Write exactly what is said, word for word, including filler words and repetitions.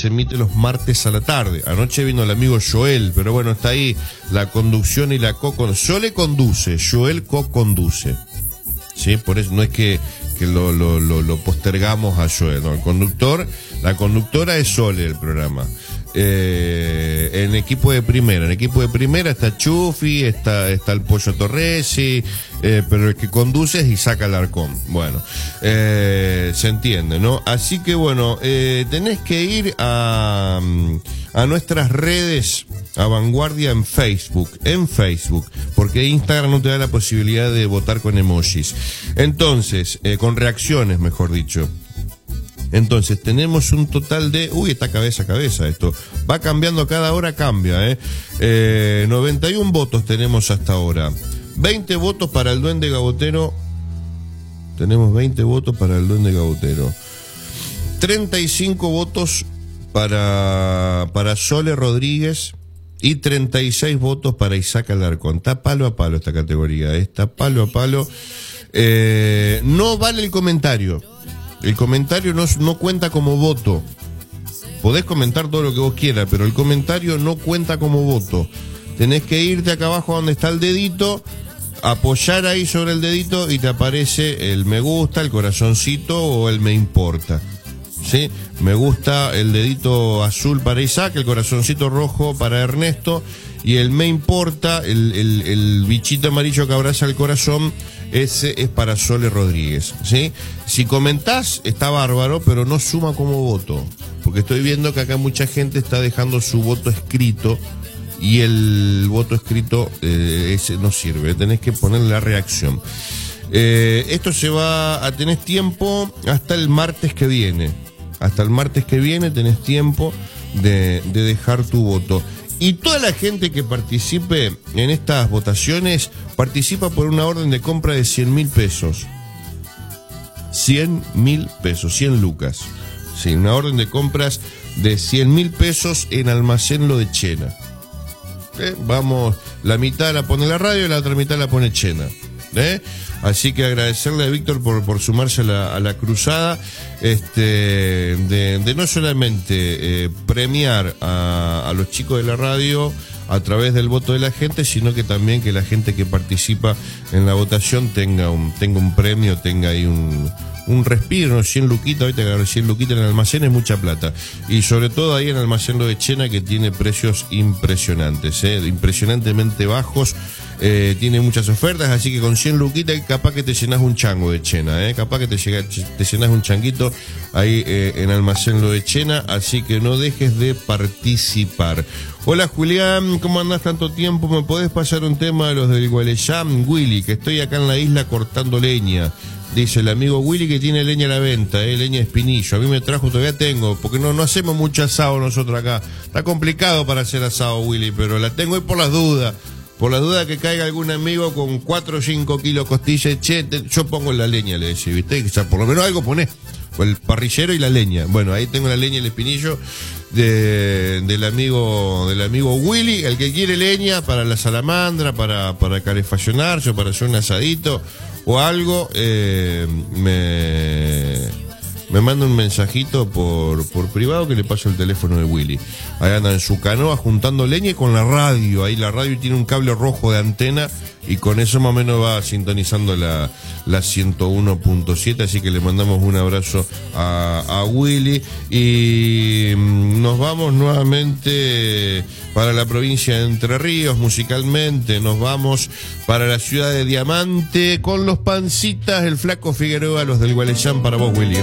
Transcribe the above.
se emite los martes a la tarde. Anoche vino el amigo Joel, pero bueno, está ahí la conducción y la co-conducción. Joel conduce, Joel co-conduce. ¿Sí? Por eso no es que, que lo, lo, lo, lo postergamos a Joel, no. El conductor, la conductora es Sole el programa. Eh, en equipo de primera, en equipo de primera está Chufi, está, está el Pollo Torresi, eh, pero el que conduce es Isaac Alarcón. Bueno, eh, se entiende, ¿no? Así que bueno, eh, tenés que ir a, a nuestras redes, a Vanguardia en Facebook, en Facebook, porque Instagram no te da la posibilidad de votar con emojis. Entonces, eh, con reacciones, mejor dicho. Entonces tenemos un total de... Uy, está cabeza a cabeza esto. Va cambiando, cada hora cambia, ¿eh? eh noventa y uno votos tenemos hasta ahora. veinte votos para el Duende Gabotero. Tenemos veinte votos para el Duende Gabotero. treinta y cinco votos para, para Sole Rodríguez. Y treinta y seis votos para Isaac Alarcón. Está palo a palo esta categoría, ¿eh? Está palo a palo. Eh, no vale el comentario. El comentario no, no cuenta como voto. Podés comentar todo lo que vos quieras, pero el comentario no cuenta como voto. Tenés que irte acá abajo donde está el dedito, apoyar ahí sobre el dedito y te aparece el me gusta, el corazoncito o el me importa. ¿Sí? Me gusta el dedito azul para Isaac, el corazoncito rojo para Ernesto y el me importa, el, el, el bichito amarillo que abraza el corazón, ese es para Sole Rodríguez, ¿sí? Si comentás, está bárbaro, pero no suma como voto, porque estoy viendo que acá mucha gente está dejando su voto escrito y el voto escrito eh, ese no sirve, tenés que ponerle la reacción. Eh, esto se va a tener tiempo hasta el martes que viene. Hasta el martes que viene tenés tiempo de, de dejar tu voto. Y toda la gente que participe en estas votaciones participa por una orden de compra de cien mil pesos. cien mil pesos, cien lucas. Sí, una orden de compras de cien mil pesos en Almacén Lo de Chena. ¿Eh? Vamos, la mitad la pone la radio y la otra mitad la pone Chena. ¿Eh? Así que agradecerle a Víctor por, por sumarse a la, a la cruzada, este, de, de no solamente eh, premiar a, a los chicos de la radio a través del voto de la gente, sino que también que la gente que participa en la votación tenga un, tenga un premio, tenga ahí un, un respiro, cien luquitas, ahorita agarré cien luquitas en el almacén, es mucha plata. Y sobre todo ahí en el Almacén Lo de Chena, que tiene precios impresionantes, ¿eh? impresionantemente bajos. Eh, tiene muchas ofertas, así que con cien luquitas capaz que te llenas un chango de Chena, eh, capaz que te, llega, te llenas un changuito ahí eh, en Almacén Lo de Chena, así que no dejes de participar. Hola Julián, ¿cómo andás tanto tiempo? ¿Me podés pasar un tema de los del Gualeyam, Willy? Que estoy acá en la isla cortando leña. Dice el amigo Willy que tiene leña a la venta, eh, leña de espinillo. A mí me trajo, todavía tengo, porque no, no hacemos mucho asado nosotros acá. Está complicado para hacer asado, Willy, pero la tengo ahí por las dudas. Por la duda que caiga algún amigo con cuatro o cinco kilos costillas, che, te, yo pongo la leña, le decía, ¿viste? O sea, por lo menos algo ponés, el parrillero y la leña. Bueno, ahí tengo la leña y el espinillo de, del amigo del amigo Willy, el que quiere leña para la salamandra, para, para calefaccionarse o para hacer un asadito o algo, eh, me... Me manda un mensajito por, por privado que le paso el teléfono de Willy. Ahí anda en su canoa juntando leña y con la radio. Ahí la radio tiene un cable rojo de antena y con eso más o menos va sintonizando la, la ciento uno punto siete. Así que le mandamos un abrazo a, a Willy. Y nos vamos nuevamente para la provincia de Entre Ríos musicalmente. Nos vamos para la ciudad de Diamante con los Pancitas, el Flaco Figueroa, los del Gualeyam, para vos, Willy.